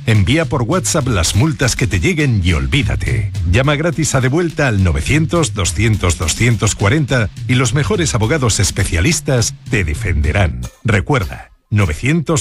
Envía por WhatsApp las multas que te lleguen y olvídate. Llama gratis a Devuelta al 900-200-240 y los mejores abogados especialistas te defenderán. Recuerda, 900